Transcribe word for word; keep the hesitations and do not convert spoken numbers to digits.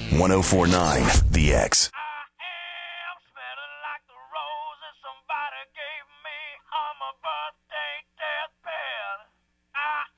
one oh four point nine The X. I am smelling like the roses somebody gave me.